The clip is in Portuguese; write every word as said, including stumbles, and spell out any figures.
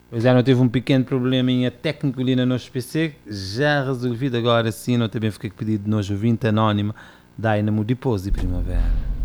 Eu já não tive um pequeno probleminha técnico ali no nosso P C, já resolvido agora sim, não também fiquei com pedido de nojo vinte anónimo, daí no depósito de primavera.